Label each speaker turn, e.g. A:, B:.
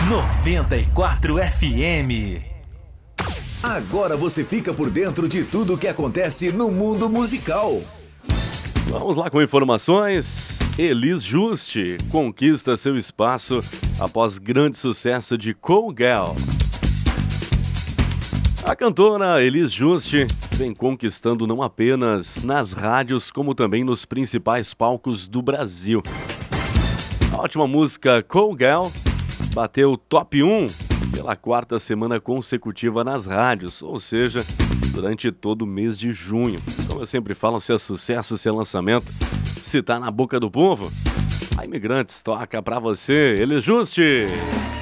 A: 94 FM.
B: Agora você fica por dentro de tudo o que acontece no mundo musical.
C: Vamos lá com informações. Elis Juste conquista seu espaço após grande sucesso de Call Girl. A cantora Elis Juste vem conquistando não apenas nas rádios, como também nos principais palcos do Brasil. A ótima música Call Girl bateu top 1 pela 4ª semana consecutiva nas rádios, ou seja, durante todo o mês de junho. Como eu sempre falo, se é sucesso, se é lançamento, se tá na boca do povo, a Imigrantes toca pra você, Elis Juste.